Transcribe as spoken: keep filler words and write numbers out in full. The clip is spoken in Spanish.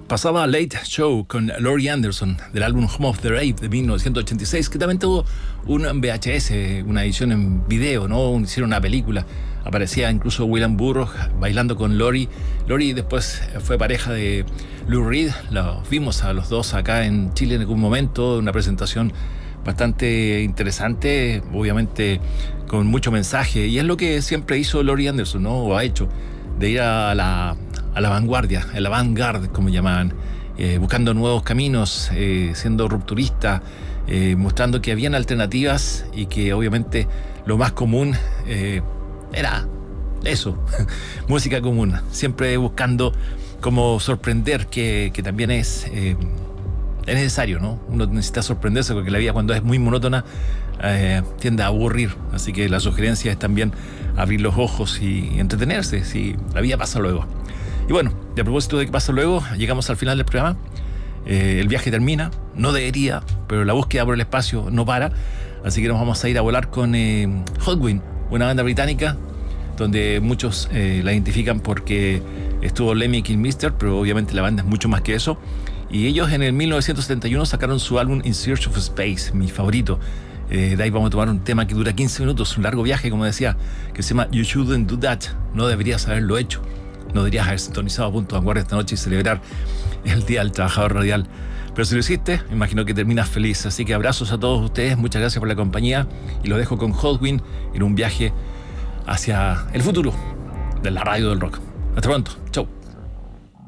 Pasaba Late Show con Laurie Anderson del álbum Home of the Brave de mil novecientos ochenta y seis, que también tuvo un V H S, una edición en video, ¿no? Hicieron una película. Aparecía incluso William Burroughs bailando con Laurie. Laurie después fue pareja de Lou Reed. Los vimos a los dos acá en Chile en algún momento, una presentación bastante interesante, obviamente con mucho mensaje, y es lo que siempre hizo Laurie Anderson, ¿no? O ha hecho, de ir a la, a la vanguardia, a la vanguard, como llamaban, eh, buscando nuevos caminos, eh, siendo rupturista, eh, mostrando que habían alternativas y que obviamente lo más común eh, era eso, música común, siempre buscando cómo sorprender, que, que también es, eh, es necesario, ¿no? Uno necesita sorprenderse porque la vida, cuando es muy monótona, eh, tiende a aburrir. Así que la sugerencia es también abrir los ojos y, y entretenerse, si la vida pasa luego. Y bueno, de a propósito de que pasa luego, llegamos al final del programa. Eh, el viaje termina, no debería, pero la búsqueda por el espacio no para. Así que nos vamos a ir a volar con eh, Hotwind, una banda británica donde muchos eh, la identifican porque estuvo Lemmy Kilmister, pero obviamente la banda es mucho más que eso. Y ellos en el mil novecientos setenta y uno sacaron su álbum In Search of Space, mi favorito. Eh, de ahí vamos a tomar un tema que dura quince minutos, un largo viaje, como decía, que se llama You Shouldn't Do That. No deberías haberlo hecho. No deberías haber sintonizado a Punto de Vanguardia esta noche y celebrar el Día del Trabajador Radial. Pero si lo hiciste, me imagino que terminas feliz. Así que abrazos a todos ustedes, muchas gracias por la compañía, y los dejo con Hotwind en un viaje hacia el futuro de la radio del rock. Hasta pronto, chau.